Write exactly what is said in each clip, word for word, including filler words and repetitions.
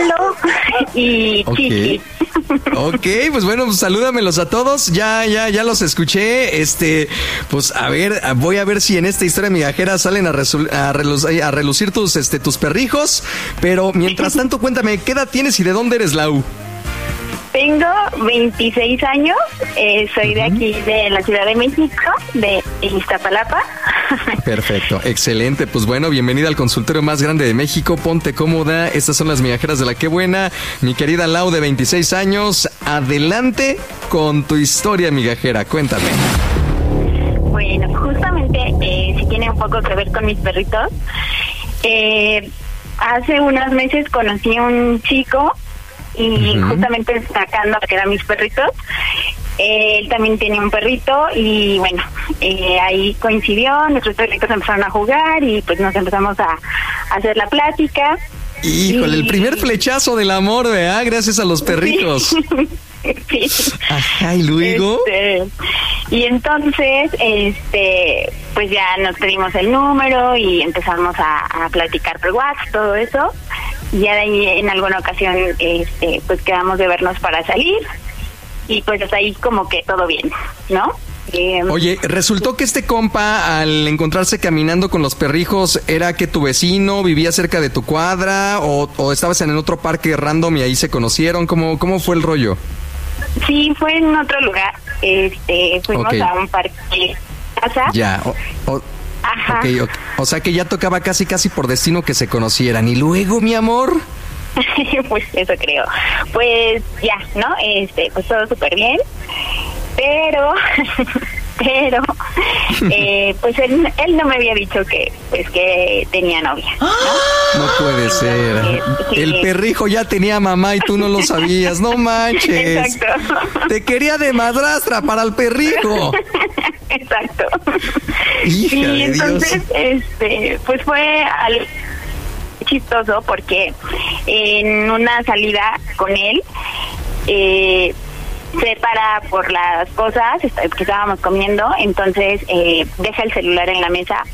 Lalo y okay. Chiqui. Ok, pues bueno, pues salúdamelos a todos. Ya, ya, ya los escuché. Este, pues a ver, voy a ver si en esta historia migajera salen a, resul- a, relucir, a relucir tus, este, tus perrijos. Pero mientras tanto, cuéntame, ¿qué edad tienes y de dónde eres, Lau? Tengo veintiséis años, eh, soy uh-huh. de aquí, de la Ciudad de México, de Iztapalapa. Perfecto, excelente. Pues bueno, bienvenida al consultorio más grande de México. Ponte cómoda. Estas son las migajeras de la Qué Buena. Mi querida Lau, de veintiséis años, adelante con tu historia migajera. Cuéntame. Bueno, justamente, eh, si tiene un poco que ver con mis perritos, eh, hace unos meses conocí a un chico y uh-huh. justamente sacando a que eran mis perritos. Eh, él también tenía un perrito y bueno, eh, ahí coincidió, nuestros perritos empezaron a jugar y pues nos empezamos a, a hacer la plática. Híjole, y... el primer flechazo del amor, ¿verdad? Gracias a los perritos. Sí. Ajá, y luego. Este, y entonces, este, pues ya nos pedimos el número y empezamos a, a platicar por WhatsApp, todo eso. Y ya de ahí en alguna ocasión, este, pues quedamos de vernos para salir. Y pues hasta ahí como que todo bien, ¿no? Eh, Oye, resultó que este compa, al encontrarse caminando con los perrijos, ¿era que tu vecino vivía cerca de tu cuadra o, o estabas en otro parque random y ahí se conocieron? ¿Cómo, cómo fue el rollo? Sí, fue en otro lugar. Este, fuimos okay. a un parque casa. Ya, o, o, Ajá. Okay, okay. O sea que ya tocaba casi casi por destino que se conocieran. ¿Y luego, mi amor? Pues eso creo. Pues ya, ¿no? Este, pues todo súper bien. Pero, pero, eh, pues él, él no me había dicho que, pues que tenía novia, ¿no? No puede ser. Entonces, sí. El perrijo ya tenía mamá y tú no lo sabías. No manches. Exacto. Te quería de madrastra para el perrijo. Exacto. Hija y de entonces, Dios. este, pues fue al chistoso porque en una salida con él, eh, se para por las cosas que estábamos comiendo, entonces eh, deja el celular en la mesa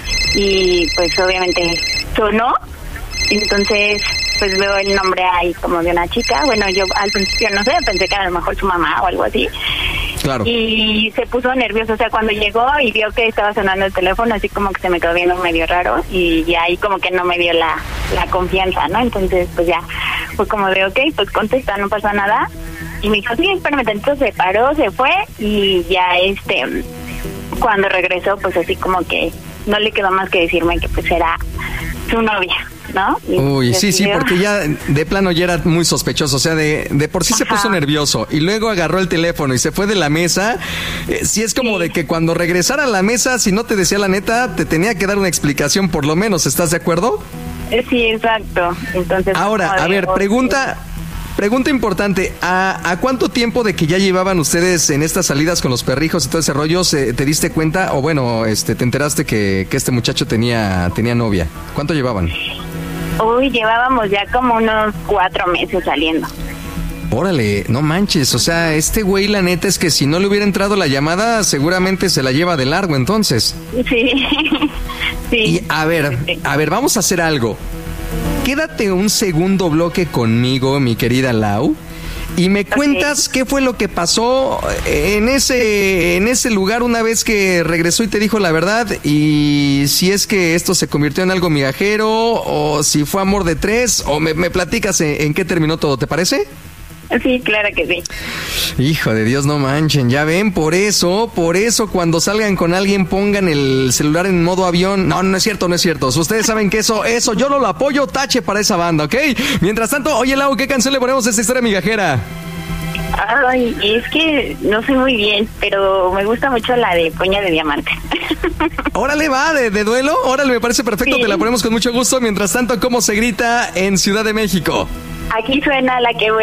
y pues obviamente sonó, entonces pues veo el nombre ahí como de una chica, bueno yo al principio no sé, pensé que era a lo mejor su mamá o algo así. Claro. Y se puso nervioso, o sea, cuando llegó y vio que estaba sonando el teléfono, así como que se me quedó viendo medio raro y ya ahí como que no me dio la, la confianza, ¿no? Entonces, pues ya fue como de, ok, pues contesta, no pasa nada. Y me dijo, sí, espérame, entonces se paró, se fue y ya este, cuando regresó, pues así como que no le quedó más que decirme que pues era su novia, ¿no? Y Uy, sí, sí, porque ya de plano ya era muy sospechoso, o sea, de, de por sí Ajá. se puso nervioso y luego agarró el teléfono y se fue de la mesa. Eh, sí es como sí. de que cuando regresara a la mesa, si no te decía la neta, te tenía que dar una explicación por lo menos, ¿estás de acuerdo? Sí, exacto. Entonces, ahora, a ver, pregunta... Pregunta importante, ¿a, ¿a cuánto tiempo de que ya llevaban ustedes en estas salidas con los perrijos y todo ese rollo se, te diste cuenta o bueno, este, te enteraste que, que este muchacho tenía, tenía novia? ¿Cuánto llevaban? Uy, llevábamos ya como unos cuatro meses saliendo. Órale, no manches, o sea, este güey la neta es que si no le hubiera entrado la llamada seguramente se la lleva de largo entonces. Sí, sí. Y a ver, a ver, vamos a hacer algo. Quédate un segundo bloque conmigo, mi querida Lau, y me cuentas okay. qué fue lo que pasó en ese en ese lugar una vez que regresó y te dijo la verdad, y si es que esto se convirtió en algo migajero, o si fue amor de tres, o me, me platicas en, en qué terminó todo, ¿te parece? Sí, claro que sí. Hijo de Dios, no manchen, ya ven, por eso, por eso cuando salgan con alguien pongan el celular en modo avión. No, no es cierto, no es cierto. Ustedes saben que eso, eso, yo no lo apoyo, tache para esa banda, ¿ok? Mientras tanto, oye Lau, ¿qué canción le ponemos a esta historia migajera? Ay, es que no sé muy bien, pero me gusta mucho la de Puña de Diamante. Órale, va, de, de duelo, órale, me parece perfecto, sí. Te la ponemos con mucho gusto. Mientras tanto, ¿cómo se grita en Ciudad de México? Aquí suena la que